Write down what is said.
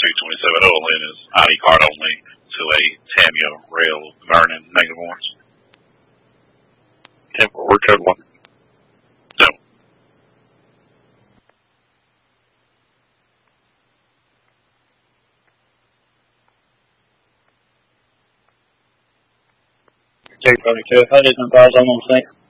227 hull in is ID card only to a Tamiya Rail Vernon -1s. Okay, we're code 1. No. J-22, I didn't advise on those things.